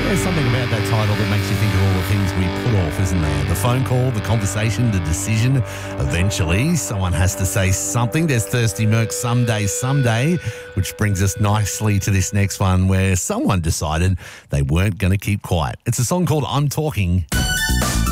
There's something about that title that makes you think of all the things we put off, isn't there? The phone call, the conversation, the decision. Eventually, someone has to say something. There's Thirsty Merc someday, which brings us nicely to this next one where someone decided they weren't going to keep quiet. It's a song called I'm Talking.